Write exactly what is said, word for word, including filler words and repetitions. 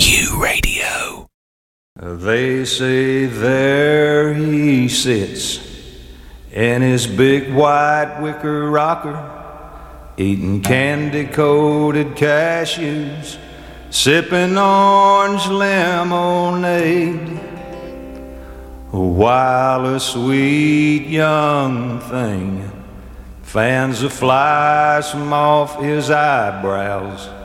U Radio. They say there he sits in his big white wicker rocker, eating candy-coated cashews, sipping orange lemonade, while a sweet young thing fans the flies from off his eyebrows